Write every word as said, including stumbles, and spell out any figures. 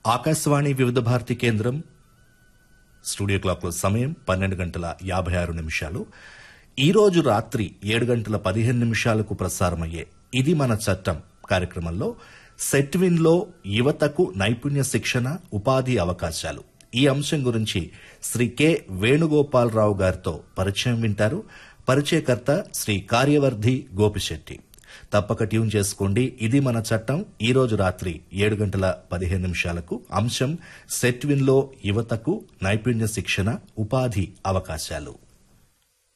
ఆకాశవాణి వివిధ భారతి కేంద్రం స్టూడియో క్లాక్లో సమయం పన్నెండు గంటల యాభై ఆరు నిమిషాలు. ఈ రోజు రాత్రి ఏడు గంటల పదిహేను నిమిషాలకు ప్రసారమయ్యే ఇది మన చట్టం కార్యక్రమంలో సెట్విన్లో యువతకు నైపుణ్య శిక్షణ ఉపాధి అవకాశాలు ఈ అంశం గురించి శ్రీ కె వేణుగోపాలరావు గారితో పరిచయం వింటారు. పరిచయకర్త శ్రీ కార్యవర్ధి గోపిశెట్టి. తప్పక ట్యూన్ చేసుకోండి. ఇది మన చట్టం. ఈ రోజు రాత్రి ఏడు గంటల పదిహేను నిమిషాలకు అంశం సెట్విన్లో యువతకు నైపుణ్య శిక్షణ ఉపాధి అవకాశాలు.